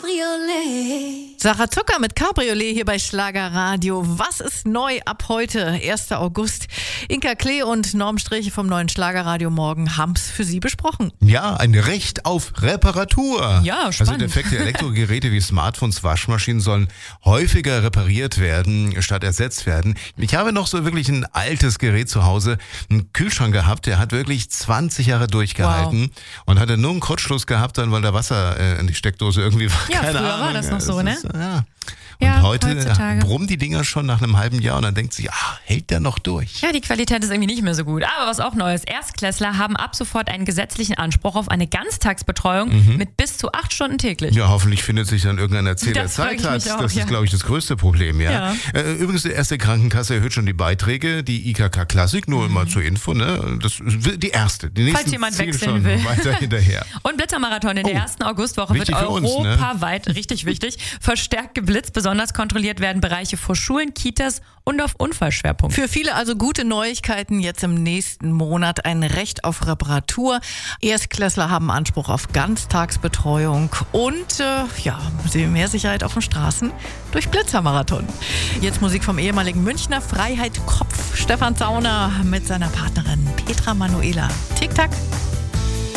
Cabriolet. Sarah Zucker mit Cabriolet hier bei Schlagerradio. Was ist neu ab heute, 1. August? Inka Klee und Norm Sträche vom neuen Schlagerradio Morgen haben's für Sie besprochen. Ja, ein Recht auf Reparatur. Ja, spannend. Also defekte Elektrogeräte wie Smartphones, Waschmaschinen sollen häufiger repariert werden, statt ersetzt werden. Ich habe noch so wirklich ein altes Gerät zu Hause, einen Kühlschrank gehabt, der hat wirklich 20 Jahre durchgehalten und hatte nur einen Kurzschluss gehabt, dann weil da Wasser in die Steckdose irgendwie war. Ja, Keine früher Ahnung. war das noch so, ne? Ja. Und Ja, heute heutzutage. brummen die Dinger schon nach einem halben Jahr und dann denkt sich, hält der noch durch? Ja, die Qualität ist irgendwie nicht mehr so gut. Aber was auch neu ist, Erstklässler haben ab sofort einen gesetzlichen Anspruch auf eine Ganztagsbetreuung mit bis zu 8 Stunden täglich. Ja, hoffentlich findet sich dann irgendein Erzähler Das frag ich Zeit hat. mich auch, Das ja. ist, glaube ich, das größte Problem, ja. Ja. Übrigens, die erste Krankenkasse erhöht schon die Beiträge, die IKK Klassik, nur mal zur Info, ne? Das ist die erste. Die nächsten Falls jemand ziehen wechseln schon will. weiter hinterher. Und Blitzermarathon in der ersten Augustwoche wird wichtig für uns, ne? europaweit, richtig wichtig, verstärkt geblitzt. Besonders kontrolliert werden Bereiche vor Schulen, Kitas und auf Unfallschwerpunkt. Für viele also gute Neuigkeiten jetzt im nächsten Monat. Ein Recht auf Reparatur. Erstklässler haben Anspruch auf Ganztagsbetreuung und mehr Sicherheit auf den Straßen durch Blitzermarathon. Jetzt Musik vom ehemaligen Münchner Freiheit Kopf Stefan Zauner mit seiner Partnerin Petra Manuela. Tick-Tack.